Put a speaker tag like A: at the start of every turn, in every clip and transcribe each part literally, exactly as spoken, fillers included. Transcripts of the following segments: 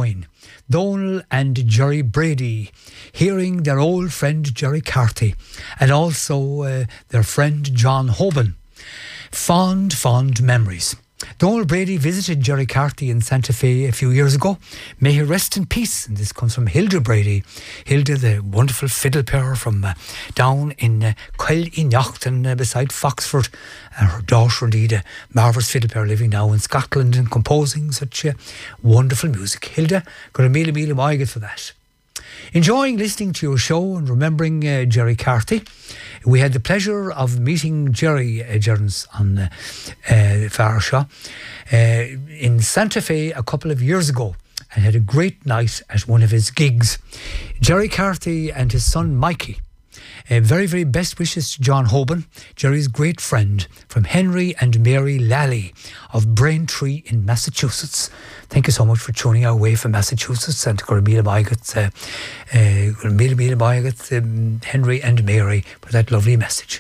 A: join Donal and Jerry Brady, hearing their old friend Jerry Carty and also uh, their friend John Hoban. Fond, fond memories. Donal Brady visited Jerry Carty in Santa Fe a few years ago. May he rest in peace. And this comes from Hilda Brady. Hilda, the wonderful fiddle player from uh, down in uh, Coil-in-Yachten uh, beside Foxford. And her daughter, indeed, a marvellous fiddle player living now in Scotland and composing such uh, wonderful music. Hilda, got a mille mille maiget for that. Enjoying listening to your show and remembering uh, Jerry Carty. We had the pleasure of meeting Jerry uh, Jones on uh, uh, Farshaw uh, in Santa Fe a couple of years ago and had a great night at one of his gigs. Jerry Carty and his son Mikey. Uh, very, very best wishes to John Hoban, Jerry's great friend, from Henry and Mary Lally of Braintree in Massachusetts. Thank you so much for tuning our way from Massachusetts, and Gurmila Maigat, uh, Gurmila Maigat, um, Henry and Mary, for that lovely message.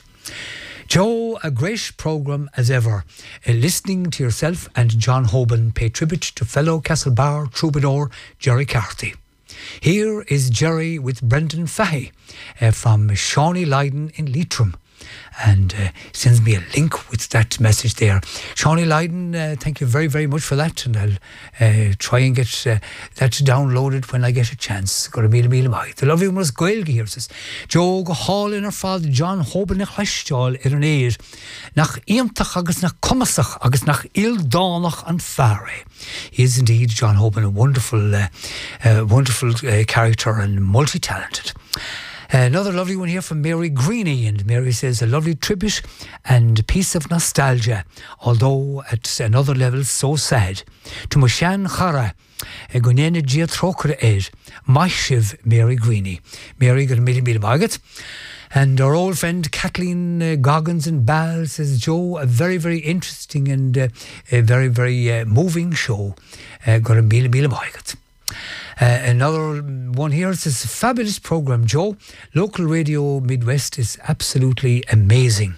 A: Joe, a great programme as ever. Uh, listening to yourself and John Hoban pay tribute to fellow Castlebar troubadour Jerry Carty. Here is Jerry with Brendan Fahey uh, from Shawnee Lydon in Leitrim, and uh, sends me a link with that message there. Shawnee Lydon, uh, thank you very, very much for that, and I'll uh, try and get uh, that downloaded when I get a chance. Got a mille mille mai. The lovely one was Gaelgi here, says Joe go hall in her father John Hoban nach Leistal er an eir nach Iamtach agus nach Comasach agus nach Ildánach and Fare. He is indeed, John Hoban, a wonderful uh, uh, wonderful uh, character and multi-talented. Uh, another lovely one here from Mary Greeny, and Mary says a lovely tribute and a piece of nostalgia, although at another level so sad. To Mushan Chara, a Gunena Gia Troker Ed, Maishiv Mary Greeny. Mary got a million million baget. And our old friend Kathleen uh, Goggins in Ball says, Joe, a very, very interesting and uh, a very, very uh, moving show. Uh, got a million million baget. Uh, another one here says, fabulous programme, Joe. Local radio Midwest is absolutely amazing.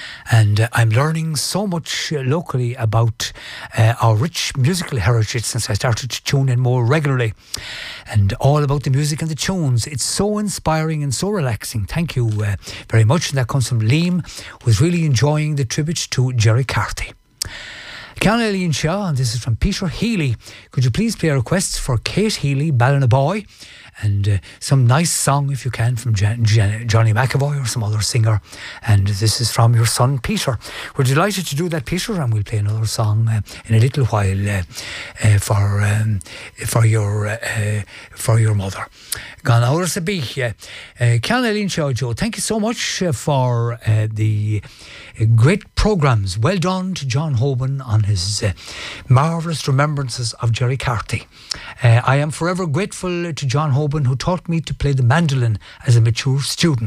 A: And uh, I'm learning so much uh, locally about uh, our rich musical heritage since I started to tune in more regularly. And all about the music and the tunes. It's so inspiring and so relaxing. Thank you uh, very much. And that comes from Liam, who was really enjoying the tribute to Jerry Carty. Cian Eileen Shaw, and this is from Peter Healy. Could you please play requests for Kate Healy, Ballinaboy, and uh, some nice song, if you can, from Jan- Jan- Johnny McAvoy or some other singer. And this is from your son, Peter. We're delighted to do that, Peter, and we'll play another song uh, in a little while uh, uh, for um, for your uh, for your mother. Gan áras a bí. Cian Eileen Shaw, Joe, thank you so much uh, for uh, the uh, great programmes. Well done to John Hoban on his uh, marvellous remembrances of Jerry Carty. Uh, I am forever grateful to John Hoban, who taught me to play the mandolin as a mature student.